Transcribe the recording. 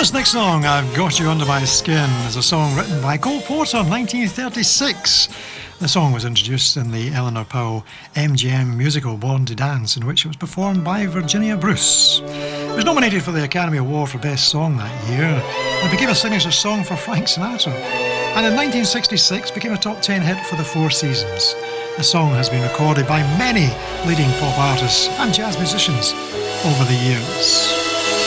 This next song, I've Got You Under My Skin, is a song written by Cole Porter in 1936. The song was introduced in the Eleanor Powell MGM musical Born to Dance, in which it was performed by Virginia Bruce. It was nominated for the Academy Award for Best Song that year, and became a signature song for Frank Sinatra. And in 1966 became a top 10 hit for the Four Seasons. The song has been recorded by many leading pop artists and jazz musicians over the years.